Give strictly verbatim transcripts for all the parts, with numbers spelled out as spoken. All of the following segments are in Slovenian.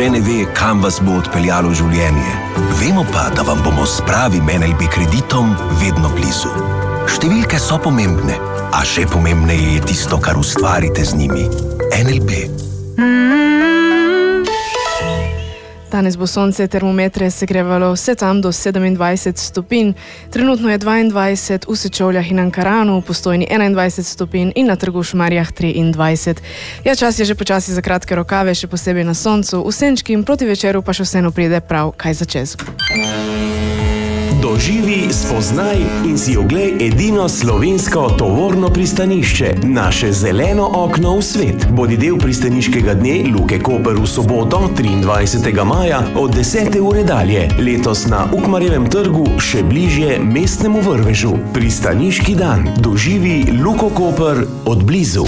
nihče ne ve, kam vas bo odpeljalo življenje. Vemo pa, da vam bomo s pravim N L B kreditom vedno blizu. Številke so pomembne, a še pomembneje je tisto, kar ustvarite z njimi. N L B. Danes bo sonce, termometre segrevalo vse tam do sedemindvajset stopinj. Trenutno je dvaindvajset v Sečovljah in Ankaranu, v Postojni enaindvajset stopinj in na Trgu v Šmarjah triindvajset. Ja, čas je že počasi za kratke rokave, še posebej na soncu, v senčki in proti večeru pa še vseeno pride prav kaj za čez. Doživi, spoznaj in si oglej edino slovensko tovorno pristanišče, naše zeleno okno v svet. Bodi del pristaniškega dne Luke Koper v soboto, triindvajsetega maja od desete ure dalje. Letos na Ukmarjevem trgu, še bližje mestnemu vrvežu. Pristaniški dan. Doživi Luko Koper od blizu.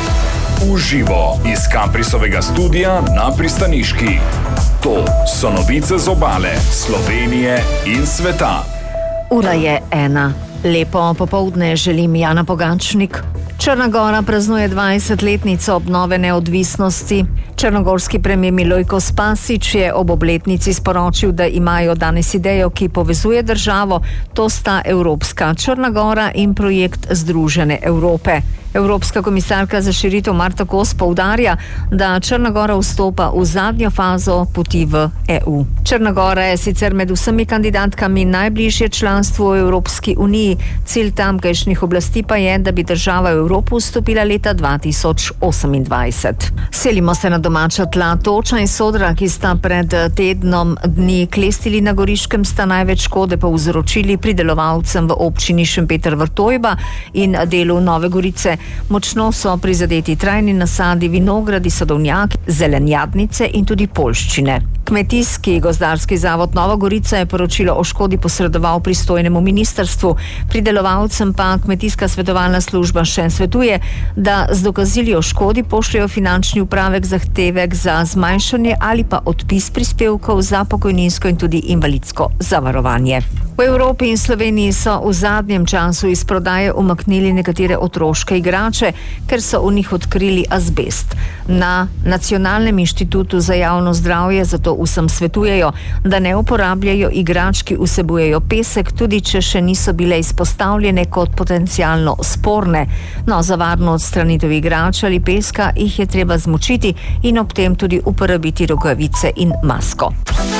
Uživo iz Caprisovega studia na pristaniški. To so novice z obale, Slovenije in sveta. Ura je ena. Lepo popoldne želim Jana Pogačnik. Črna Gora praznuje dvajsetletnico obnove neodvisnosti. Črnogorski premijer Milojko Spasić je ob obletnici sporočil, da imajo danes idejo, ki povezuje državo, to sta Evropska Črna Gora in projekt Združene Evrope. Evropska komisarka za širitev Marta Kos poudarja, da Črna Gora vstopa v zadnjo fazo poti v E U. Črna Gora je sicer med vsemi kandidatkami najbližje članstvu v Evropski uniji. Cilj tamkajšnjih oblasti pa je, da bi država v Evropo vstopila leta dva tisoč osemindvajset. Selimo se na domača tla. Toča in Sodra, ki sta pred tednom dni klestili na Goriškem, sta največ škode povzročili pridelovalcem v občini Šempeter-Vrtojba in delu Nove Gorice. Močno so prizadeti trajni nasadi, vinogradi, sadovnjaki, zelenjadnice in tudi poljščine. Kmetijski gozdarski zavod Nova Gorica je poročilo o škodi posredoval pristojnemu ministrstvu. Pridelovalcem pa kmetijska svetovalna služba še svetuje, da z dokazili o škodi pošljajo finančni upravek zahtevek za zmanjšanje ali pa odpis prispevkov za pokojninsko in tudi invalidsko zavarovanje. V Evropi in Sloveniji so v zadnjem času iz prodaje umaknili nekatere otroške igrače, ker so v njih odkrili azbest. Na Nacionalnem inštitutu za javno zdravje zato vsem svetujejo, da ne uporabljajo igrač, ki vsebujejo pesek, tudi če še niso bile izpostavljene kot potencialno sporne. No, za varno odstranitev igrač ali peska jih je treba zmočiti in ob tem tudi uporabiti rokavice in masko.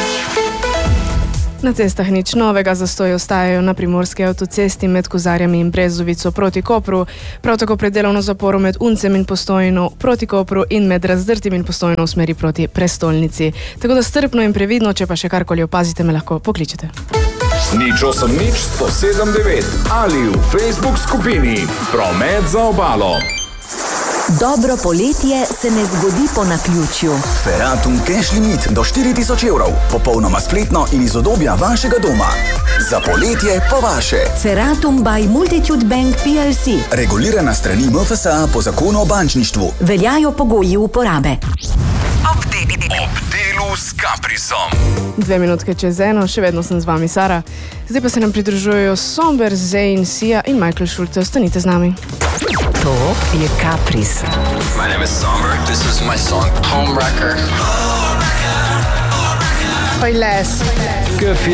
Na cestah nič novega, zastoji ostajajo na primorski avtocesti med Kozarjami in Brezovico proti Kopru, prav tako pred delovno zaporo med Uncem in Postojno proti Kopru in med Razdrtim in Postojno v smeri proti prestolnici. Tako da strpno in previdno, če pa še karkoli opazite, me lahko pokličete. Nič osem nič sto sedem devet ali v Facebook skupini Promet za obalo. Dobro poletje se ne zgodi po naključju. Feratum Cash Limit do štiri tisoč evrov. Popolnoma spletno in iz udobja vašega doma. Za poletje pa vaše. Feratum by Multitude Bank P L C. Regulirana strani M F S A po zakonu o bančništvu. Veljajo pogoji uporabe. Ob delu s Caprisom. Dve minutke čez eno, še vedno sem z vami Sara. Zdaj pa se nam pridružujejo Somber, Zayn, Sia in Michael Schulte. Ostanite z nami. To je Capris. My name is Somber. This is my song Homewrecker. Oj, les.